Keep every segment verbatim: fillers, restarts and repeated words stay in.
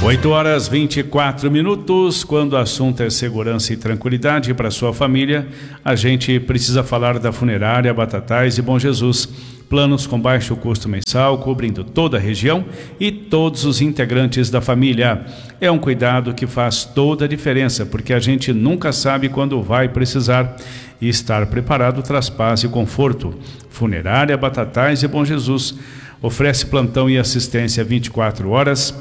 oito horas e vinte e quatro minutos. Quando o assunto é segurança e tranquilidade para sua família, a gente precisa falar da Funerária Batatais e Bom Jesus. Planos com baixo custo mensal, cobrindo toda a região e todos os integrantes da família. É um cuidado que faz toda a diferença, porque a gente nunca sabe quando vai precisar, e estar preparado traz paz e conforto. Funerária Batatais e Bom Jesus oferece plantão e assistência vinte e quatro horas,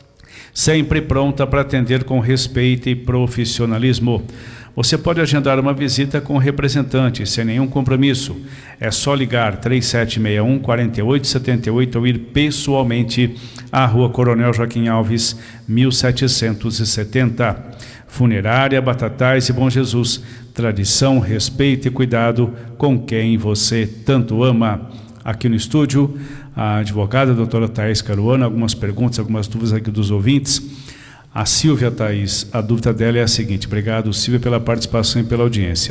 sempre pronta para atender com respeito e profissionalismo. Você pode agendar uma visita com o representante sem nenhum compromisso. É só ligar três sete seis um, quatro oito sete oito ou ir pessoalmente à Rua Coronel Joaquim Alves, mil setecentos e setenta. Funerária Batatais e Bom Jesus. Tradição, respeito e cuidado com quem você tanto ama. Aqui no estúdio, a advogada a doutora Thaís Caruana, algumas perguntas, algumas dúvidas aqui dos ouvintes. A Silvia, Thaís, a dúvida dela é a seguinte. Obrigado, Silvia, pela participação e pela audiência.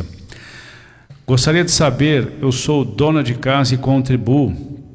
Gostaria de saber, eu sou dona de casa e contribuo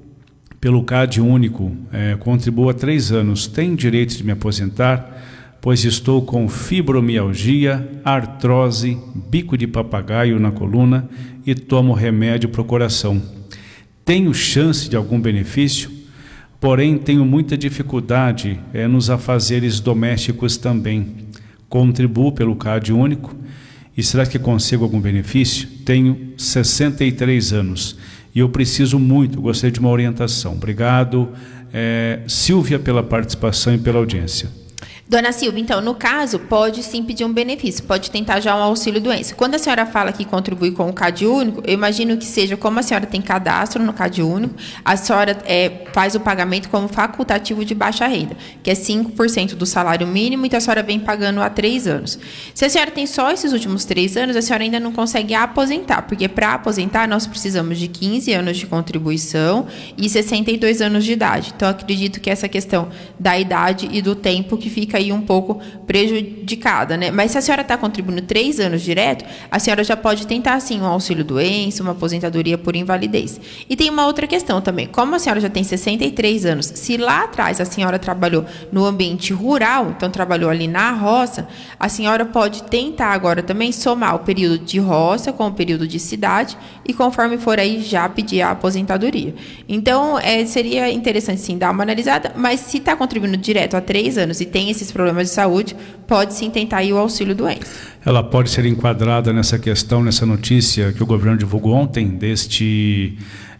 pelo C A D único, é, contribuo há três anos. Tenho direito de me aposentar, pois estou com fibromialgia, artrose, bico de papagaio na coluna e tomo remédio para o coração. Tenho chance de algum benefício? Porém, tenho muita dificuldade é, nos afazeres domésticos também. Contribuo pelo C A D único e será que consigo algum benefício? Tenho sessenta e três anos e eu preciso muito, gostaria de uma orientação. Obrigado, é, Silvia, pela participação e pela audiência. Dona Silvia, então, no caso, pode sim pedir um benefício, pode tentar já um auxílio-doença. Quando a senhora fala que contribui com o C A D único, eu imagino que seja, como a senhora tem cadastro no C A D único, a senhora é, faz o pagamento como facultativo de baixa renda, que é cinco por cento do salário mínimo, então a senhora vem pagando há três anos. Se a senhora tem só esses últimos três anos, a senhora ainda não consegue aposentar, porque para aposentar nós precisamos de quinze anos de contribuição e sessenta e dois anos de idade. Então, acredito que essa questão da idade e do tempo que fica aí um pouco prejudicada, né? Mas se a senhora está contribuindo três anos direto, a senhora já pode tentar, sim, um auxílio-doença, uma aposentadoria por invalidez. E tem uma outra questão também. Como a senhora já tem sessenta e três anos, se lá atrás a senhora trabalhou no ambiente rural, então trabalhou ali na roça, a senhora pode tentar agora também somar o período de roça com o período de cidade e, conforme for aí, já pedir a aposentadoria. Então, é, seria interessante, sim, dar uma analisada, mas se está contribuindo direto há três anos e tem esses problemas de saúde, pode sim tentar aí o auxílio-doença. Ela pode ser enquadrada nessa questão, nessa notícia que o governo divulgou ontem, deste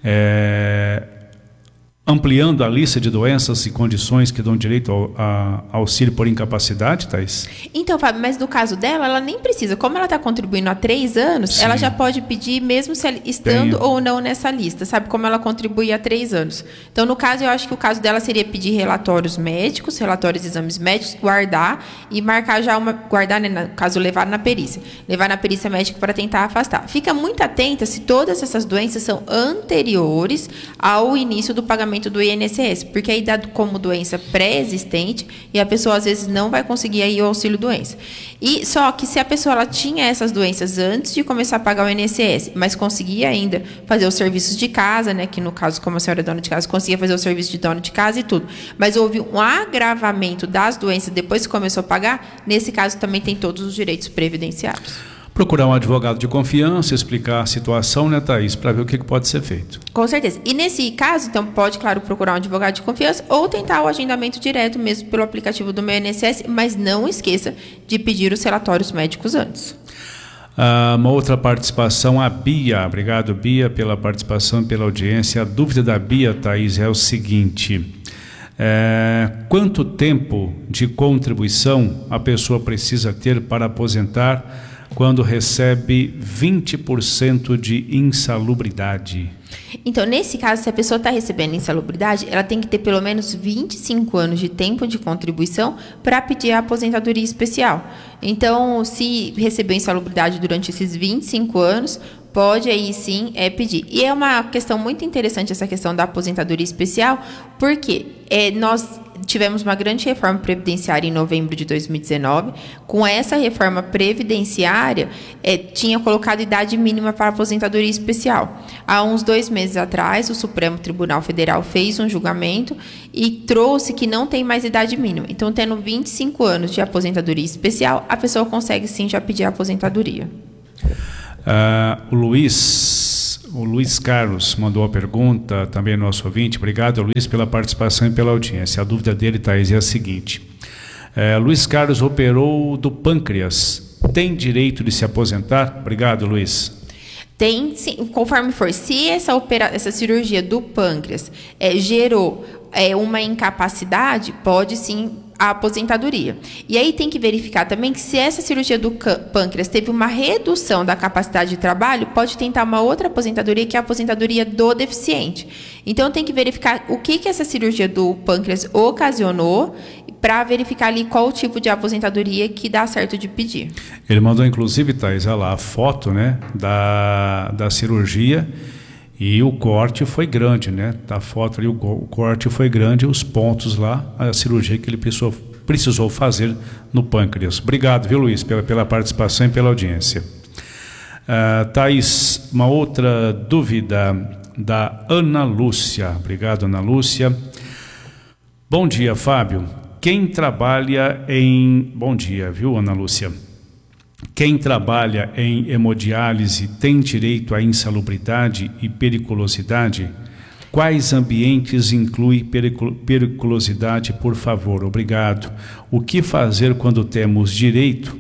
é, ampliando a lista de doenças e condições que dão direito ao, a, ao auxílio por incapacidade, Thaís? Então, Fábio, mas no caso dela, ela nem precisa. Como ela está contribuindo há três anos, sim, ela já pode pedir, mesmo se ela estando Tenho. ou não nessa lista, sabe? Como ela contribui há três anos. Então, no caso, eu acho que o caso dela seria pedir relatórios médicos, relatórios de exames médicos, guardar e marcar já uma... Guardar, né, no caso, levar na perícia. Levar na perícia médica para tentar afastar. Fica muito atenta se todas essas doenças são anteriores ao início do pagamento do I N S S, porque aí dá como doença pré-existente e a pessoa às vezes não vai conseguir aí o auxílio-doença. E só que se a pessoa ela tinha essas doenças antes de começar a pagar o I N S S, mas conseguia ainda fazer os serviços de casa, né, que no caso, como a senhora é dona de casa, conseguia fazer o serviço de dona de casa e tudo, mas houve um agravamento das doenças depois que começou a pagar, nesse caso também tem todos os direitos previdenciários. Procurar um advogado de confiança, explicar a situação, né, Thaís, para ver o que pode ser feito. Com certeza. E nesse caso, então, pode, claro, procurar um advogado de confiança ou tentar o agendamento direto mesmo pelo aplicativo do meu I N S S, mas não esqueça de pedir os relatórios médicos antes. Ah, uma outra participação, a Bia. Obrigado, Bia, pela participação e pela audiência. A dúvida da Bia, Thaís, é o seguinte... É, quanto tempo de contribuição a pessoa precisa ter para aposentar quando recebe vinte por cento de insalubridade? Então, nesse caso, se a pessoa está recebendo insalubridade, ela tem que ter pelo menos vinte e cinco anos de tempo de contribuição para pedir a aposentadoria especial. Então, se recebeu insalubridade durante esses vinte e cinco anos, pode aí sim é, pedir. E é uma questão muito interessante essa questão da aposentadoria especial, porque é, nós tivemos uma grande reforma previdenciária em novembro de dois mil e dezenove. Com essa reforma previdenciária, é, tinha colocado idade mínima para aposentadoria especial. Há uns dois meses atrás, o Supremo Tribunal Federal fez um julgamento e trouxe que não tem mais idade mínima. Então, tendo vinte e cinco anos de aposentadoria especial, a pessoa consegue sim já pedir a aposentadoria. Uh, o Luiz... O Luiz Carlos mandou a pergunta, também nosso ouvinte. Obrigado, Luiz, pela participação e pela audiência. A dúvida dele, Thaís, é a seguinte. É, Luiz Carlos operou do pâncreas. Tem direito de se aposentar? Obrigado, Luiz. Tem, sim, conforme for. Se essa, opera, essa cirurgia do pâncreas é, gerou é, uma incapacidade, pode sim a aposentadoria. E aí tem que verificar também que se essa cirurgia do pâncreas teve uma redução da capacidade de trabalho, pode tentar uma outra aposentadoria, que é a aposentadoria do deficiente. Então tem que verificar o que, que essa cirurgia do pâncreas ocasionou, para verificar ali qual o tipo de aposentadoria que dá certo de pedir. Ele mandou inclusive, Thaís, olha lá, a foto, né, da, da cirurgia, e o corte foi grande, né? Da foto ali, o, o corte foi grande, os pontos lá, a cirurgia que ele precisou, precisou fazer no pâncreas. Obrigado, viu, Luiz, pela, pela participação e pela audiência. Uh, Thaís, uma outra dúvida da Ana Lúcia. Obrigado, Ana Lúcia. Bom dia, Fábio. Quem trabalha em... Bom dia, viu, Ana Lúcia? Quem trabalha em hemodiálise tem direito à insalubridade e periculosidade? Quais ambientes inclui periculosidade, por favor? Obrigado. O que fazer quando temos direito,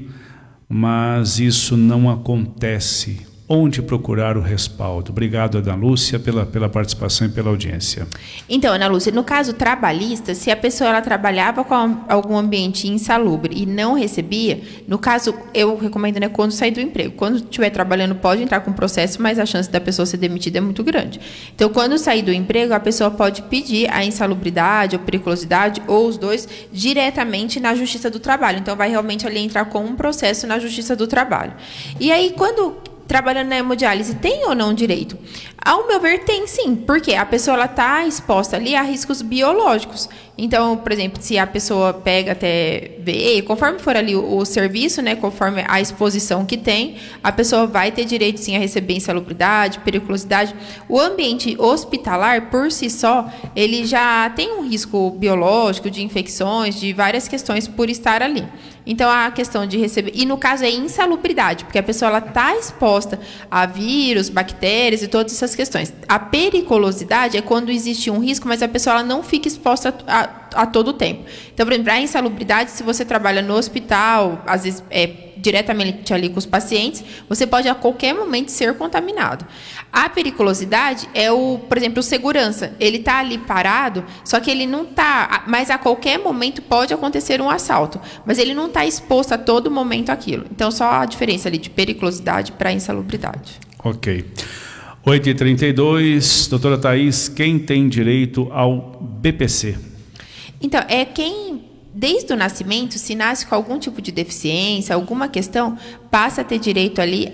mas isso não acontece? Onde procurar o respaldo? Obrigado, Ana Lúcia, pela, pela participação e pela audiência. Então, Ana Lúcia, no caso trabalhista, se a pessoa ela trabalhava com algum ambiente insalubre e não recebia, no caso, eu recomendo, né, quando sair do emprego. Quando estiver trabalhando, pode entrar com processo, mas a chance da pessoa ser demitida é muito grande. Então, quando sair do emprego, a pessoa pode pedir a insalubridade ou periculosidade, ou os dois, diretamente na Justiça do Trabalho. Então, vai realmente ali entrar com um processo na Justiça do Trabalho. E aí, quando... trabalhando na hemodiálise, tem ou não direito? Ao meu ver, tem sim, porque a pessoa está exposta ali a riscos biológicos. Então, por exemplo, se a pessoa pega até veia, conforme for ali o, o serviço, né, conforme a exposição que tem, a pessoa vai ter direito sim a receber insalubridade, periculosidade. O ambiente hospitalar, por si só, ele já tem um risco biológico, de infecções, de várias questões por estar ali. Então, a questão de receber... E, no caso, é insalubridade, porque a pessoa está exposta a vírus, bactérias e todas essas questões. A periculosidade é quando existe um risco, mas a pessoa ela não fica exposta a, a, a todo o tempo. Então, por exemplo, a insalubridade, se você trabalha no hospital, às vezes é diretamente ali com os pacientes, você pode a qualquer momento ser contaminado. A periculosidade é o, por exemplo, o segurança. Ele está ali parado, só que ele não está, mas a qualquer momento pode acontecer um assalto, mas ele não está exposto a todo momento àquilo. Então, só a diferença ali de periculosidade para insalubridade. Ok. oito e trinta e dois, doutora Thaís, quem tem direito ao B P C? Então, é quem... Desde o nascimento, se nasce com algum tipo de deficiência, alguma questão, passa a ter direito ali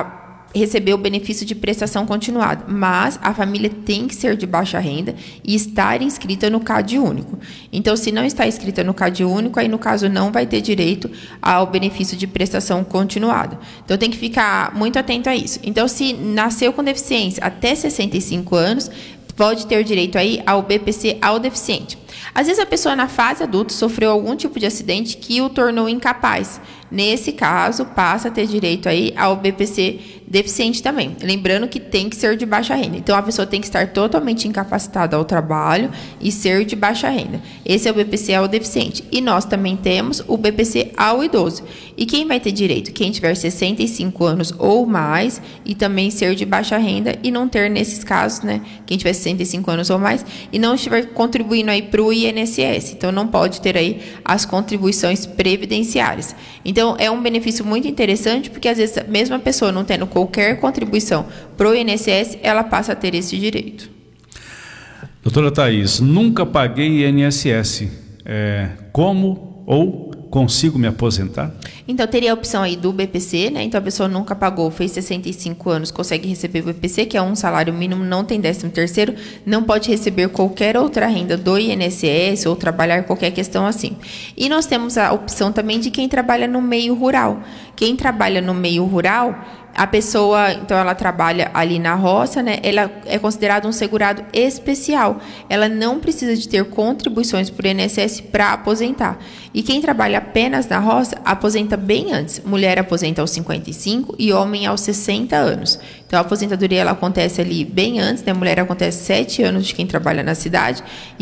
a receber o benefício de prestação continuada. Mas a família tem que ser de baixa renda e estar inscrita no CAD único. Então, se não está inscrita no CAD único, aí no caso não vai ter direito ao benefício de prestação continuada. Então, tem que ficar muito atento a isso. Então, se nasceu com deficiência até sessenta e cinco anos, pode ter direito aí ao B P C ao deficiente. Às vezes a pessoa na fase adulta sofreu algum tipo de acidente que o tornou incapaz. Nesse caso, passa a ter direito aí ao B P C deficiente também. Lembrando que tem que ser de baixa renda. Então, a pessoa tem que estar totalmente incapacitada ao trabalho e ser de baixa renda. Esse é o B P C ao deficiente. E nós também temos o B P C ao idoso. E quem vai ter direito? Quem tiver sessenta e cinco anos ou mais e também ser de baixa renda e não ter, nesses casos, né? Quem tiver sessenta e cinco anos ou mais e não estiver contribuindo aí para o I N S S. Então, não pode ter aí as contribuições previdenciárias. Então, é um benefício muito interessante, porque às vezes, mesmo a pessoa não tendo qualquer contribuição para o I N S S, ela passa a ter esse direito. Doutora Thaís, nunca paguei I N S S. É, como ou consigo me aposentar? Então, teria a opção aí do B P C, né? Então, a pessoa nunca pagou, fez sessenta e cinco anos, consegue receber o B P C, que é um salário mínimo, não tem décimo terceiro, não pode receber qualquer outra renda do I N S S ou trabalhar qualquer questão assim. E nós temos a opção também de quem trabalha no meio rural. Quem trabalha no meio rural, a pessoa, então ela trabalha ali na roça, né? Ela é considerada um segurado especial. Ela não precisa de ter contribuições para o I N S S para aposentar. E quem trabalha apenas na roça, aposenta bem antes. Mulher aposenta aos cinquenta e cinco e homem aos sessenta anos. Então, a aposentadoria ela acontece ali bem antes, né? Mulher acontece sete anos de quem trabalha na cidade.